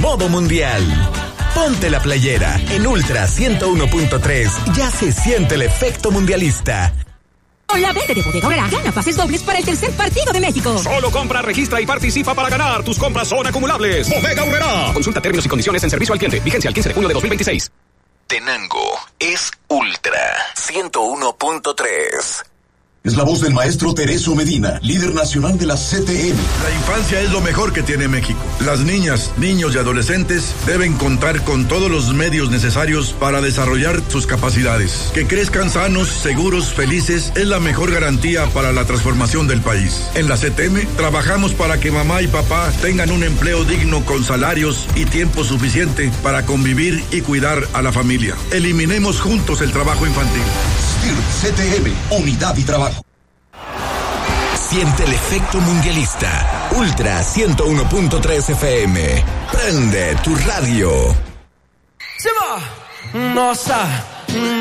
modo mundial. Ponte la playera. En Ultra 101.3 ya se siente el efecto mundialista. Con la verde de Bodega Aurrerá, gana pases dobles para el tercer partido de México. Solo compra, registra y participa para ganar. Tus compras son acumulables. Bodega Aurrerá. Consulta términos y condiciones en servicio al cliente. Vigencia al 15 de junio de 2026. Tenango es Ultra 101.3. Es la voz del maestro Tereso Medina, líder nacional de la CTM. La infancia es lo mejor que tiene México. Las niñas, niños y adolescentes deben contar con todos los medios necesarios para desarrollar sus capacidades. Que crezcan sanos, seguros, felices es la mejor garantía para la transformación del país. En la CTM trabajamos para que mamá y papá tengan un empleo digno con salarios y tiempo suficiente para convivir y cuidar a la familia. Eliminemos juntos el trabajo infantil. CTM, unidad y trabajo. Siente el efecto mundialista. Ultra 101.3 FM. Prende tu radio. Se va. Nossa.